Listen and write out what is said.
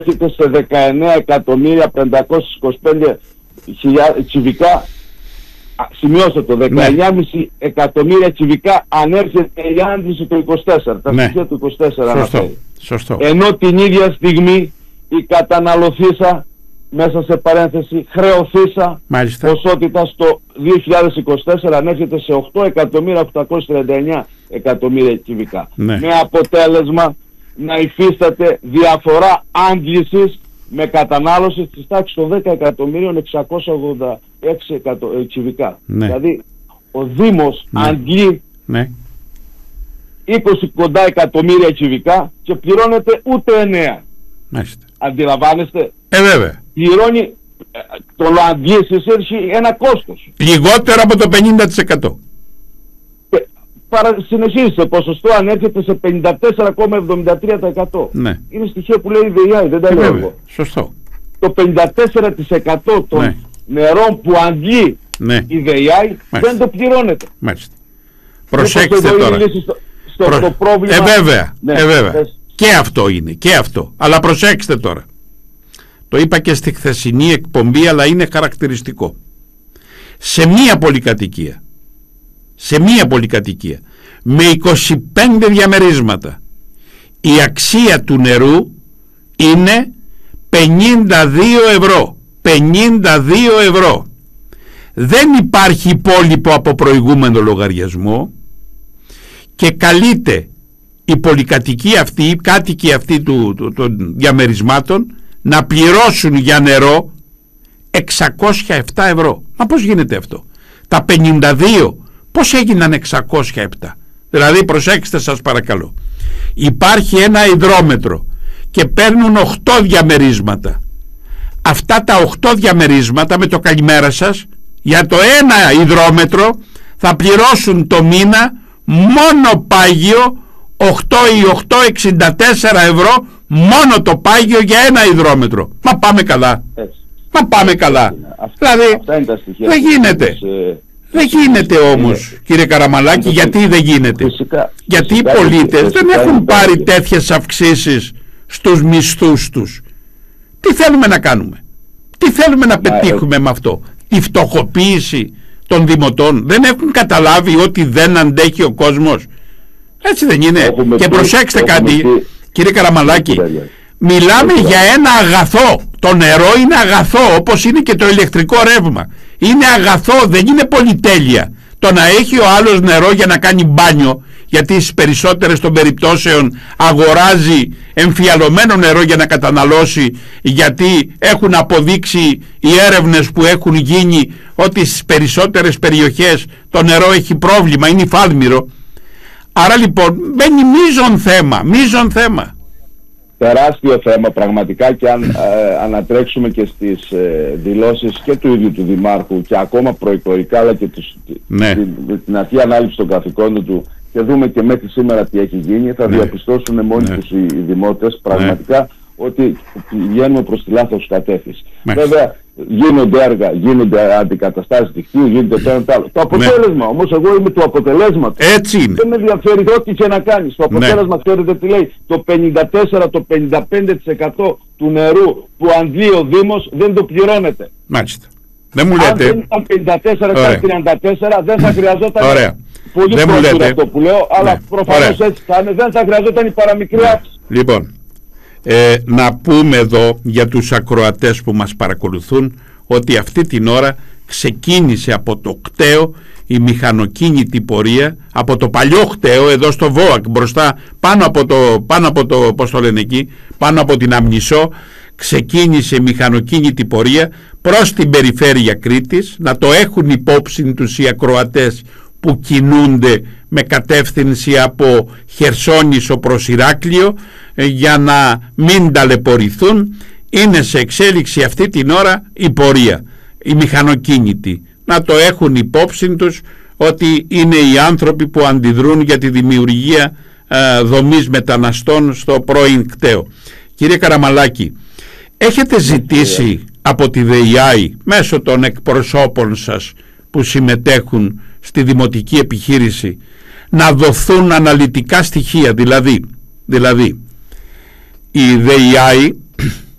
σε 19.525.000 τσιβικά. Σημειώστε το, 19,5 εκατομμύρια τσιβικά ανέρχεται η άντληση το 24. Τα στοιχεία του 24 αναφέρει. Σωστό. Ενώ την ίδια στιγμή η καταναλωθήσα, μέσα σε παρένθεση χρεωθήσα, ποσότητα στο 2024 ανέρχεται σε 8.839 εκατομμύρια κυβικά. Με αποτέλεσμα να υφίσταται διαφορά άντλησης με κατανάλωση της τάξης των 10.686 κυβικά. Δηλαδή ο Δήμος αντλεί 20 κοντά εκατομμύρια κυβικά και πληρώνεται ούτε 9. Αντιλαμβάνεστε? Βέβαια. Πληρώνει το αντλήσεις έχει ένα κόστος. Λιγότερο από το 50%. Συνεχίζει, ποσοστό ανέρχεται σε 54,73%. Είναι στοιχεία που λέει η ΔΕΙΑΗ, δεν τα λέω εγώ. Σωστό. Το 54% των νερών που αντλεί η ΔΕΙΑΗ δεν το πληρώνεται. Μάλιστα. Προσέξτε τώρα. Στο πρόβλημα. Βέβαια. Και αυτό είναι, και αυτό. Αλλά προσέξτε τώρα. Το είπα και στη χθεσινή εκπομπή, αλλά είναι χαρακτηριστικό. Σε μία πολυκατοικία με 25 διαμερίσματα η αξία του νερού είναι 52 ευρώ. 52 ευρώ. Δεν υπάρχει υπόλοιπο από προηγούμενο λογαριασμό και καλείται η πολυκατοικία αυτή, οι κάτοικοι αυτοί των διαμερισμάτων να πληρώσουν για νερό 607 ευρώ. Μα πώς γίνεται αυτό? Τα 52 πώς έγιναν 607? Δηλαδή προσέξτε σας παρακαλώ. Υπάρχει ένα υδρόμετρο και παίρνουν 8 διαμερίσματα. Αυτά τα 8 διαμερίσματα, με το καλημέρα σας, για το ένα υδρόμετρο θα πληρώσουν το μήνα μόνο πάγιο 8 ή 8,64 ευρώ, μόνο το πάγιο για ένα υδρόμετρο. Μα πάμε καλά. Μα πάμε καλά. Δηλαδή δεν γίνεται. Δεν γίνεται όμως, κύριε Καραμαλάκη. Γιατί δεν γίνεται? Γιατί οι πολίτες δεν έχουν πάρει τέτοιες αυξήσεις στους μισθούς τους. Τι θέλουμε να κάνουμε? Τι θέλουμε να πετύχουμε με αυτό? Τη φτωχοποίηση των δημοτών? Δεν έχουν καταλάβει ότι δεν αντέχει ο κόσμος? Έτσι δεν είναι? Και προσέξτε κάτι, κύριε Καραμαλάκη. Μιλάμε για ένα αγαθό. Το νερό είναι αγαθό, όπως είναι και το ηλεκτρικό ρεύμα. Είναι αγαθό, δεν είναι πολυτέλεια. Το να έχει ο άλλος νερό για να κάνει μπάνιο, γιατί στις περισσότερες των περιπτώσεων αγοράζει εμφιαλωμένο νερό για να καταναλώσει, γιατί έχουν αποδείξει οι έρευνες που έχουν γίνει ότι στις περισσότερες περιοχές το νερό έχει πρόβλημα, είναι υφάλμηρο. Άρα λοιπόν μπαίνει μείζον θέμα. Τεράστιο θέμα πραγματικά, και αν ανατρέξουμε και στις δηλώσεις και του ίδιου του Δημάρχου και ακόμα προεκλογικά, αλλά και την αρχή ανάληψη των καθηκόντων του, και δούμε και μέχρι σήμερα τι έχει γίνει, θα διαπιστώσουν μόνοι τους οι δημότες πραγματικά ότι πηγαίνουμε προς τη λάθος κατεύθυνση. Βέβαια γίνονται έργα, γίνονται αντικαταστάσεις δικτύου, γίνεται το ένα το άλλο. Το αποτέλεσμα όμως, εγώ είμαι του αποτελέσματος. Έτσι είναι. Δεν με ενδιαφέρει ό,τι και να κάνεις. Το αποτέλεσμα ξέρετε τι λέει? Το 54-55% του νερού που αντλεί ο Δήμος δεν το πληρώνεται. Μάλιστα. Δεν μου λέτε. Αν δεν ήταν 54-34 δεν θα χρειαζόταν. Πολύ πρόχειρο αυτό που λέω, αλλά προφανώς έτσι θα είναι. Δεν θα χρειαζόταν η παραμικρή αύξηση. Λοιπόν, να πούμε εδώ για τους ακροατές που μας παρακολουθούν ότι αυτή την ώρα ξεκίνησε από το κτέο η μηχανοκίνητη πορεία, από το παλιό κτέο εδώ στο ΒΟΑΚ μπροστά, πάνω από το πώς το λένε εκεί, πάνω από την Αμνησό, ξεκίνησε η μηχανοκίνητη πορεία προς την περιφέρεια Κρήτης. Να το έχουν υπόψη τους οι ακροατές που κινούνται με κατεύθυνση από Χερσόνησο προς Ηράκλειο, για να μην ταλαιπωρηθούν. Είναι σε εξέλιξη αυτή την ώρα η πορεία, η μηχανοκίνητη. Να το έχουν υπόψη τους ότι είναι οι άνθρωποι που αντιδρούν για τη δημιουργία δομής μεταναστών στο πρώην κτέο. Κύριε Καραμαλάκη, έχετε ζητήσει από τη ΔΕΙΑΗ μέσω των εκπροσώπων σας που συμμετέχουν στη δημοτική επιχείρηση να δοθούν αναλυτικά στοιχεία? Δηλαδή η ΔΕΙΑΗ